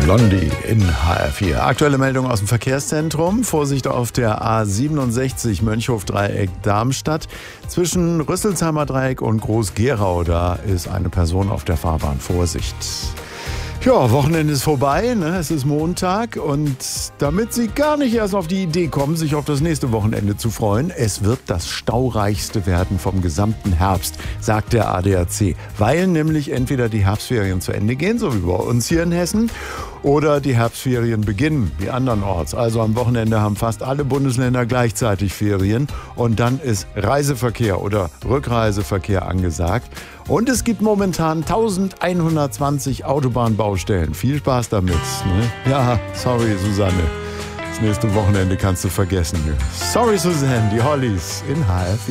Blondie in HR4. Aktuelle Meldung aus dem Verkehrszentrum. Vorsicht auf der A67 Mönchhof-Dreieck Darmstadt. Zwischen Rüsselsheimer Dreieck und Groß-Gerau, da ist eine Person auf der Fahrbahn. Vorsicht. Ja, Wochenende ist vorbei, ne? Es ist Montag und damit Sie gar nicht erst auf die Idee kommen, sich auf das nächste Wochenende zu freuen, es wird das staureichste werden vom gesamten Herbst, sagt der ADAC, weil nämlich entweder die Herbstferien zu Ende gehen, so wie bei uns hier in Hessen, oder die Herbstferien beginnen, wie andernorts. Also am Wochenende haben fast alle Bundesländer gleichzeitig Ferien und dann ist Reiseverkehr oder Rückreiseverkehr angesagt. Und es gibt momentan 1120 Autobahnbaustellen. Viel Spaß damit. Ne? Ja, sorry, Susanne. Das nächste Wochenende kannst du vergessen. Sorry, Susanne, die Hollies in HR4.